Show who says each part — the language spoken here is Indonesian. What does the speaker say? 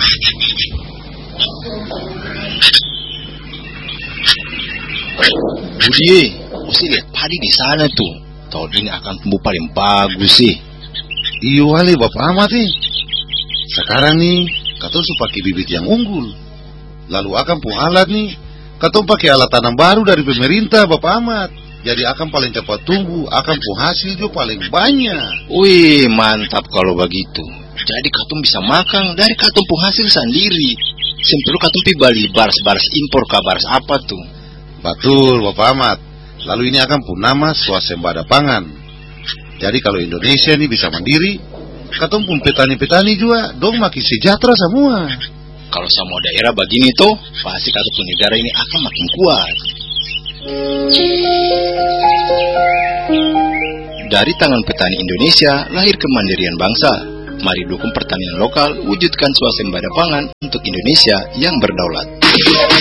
Speaker 1: Budi, mesti lihat padi di sana tuh. Tahun ini akan tumbuh paling bagus sih.
Speaker 2: Iya wali Bapak Ahmad nih. Sekarang nih, katong su pakai bibit yang unggul. Lalu akan pun alat nih, katong pakai alat tanam baru dari pemerintah Bapak Ahmad. Jadi akan paling cepat tumbuh, akan pun hasil juga paling banyak.
Speaker 1: Wih, mantap kalau begitu. Jadi katong bisa makan dari katong pun hasil sendiri. Sempelu katong pi bali baras impor kabaras apa tuh.
Speaker 2: Betul Bapak Ahmad. Lalu ini akan pun nama swasembada pangan. Jadi kalau Indonesia ini bisa mandiri, katong pun petani-petani juga dong makin sejahtera semua.
Speaker 1: Kalau semua daerah begini tuh, pasti katong pun negara ini akan makin kuat. Dari tangan petani Indonesia lahir kemandirian bangsa. Mari dukung pertanian lokal, wujudkan swasembada pangan untuk Indonesia yang berdaulat.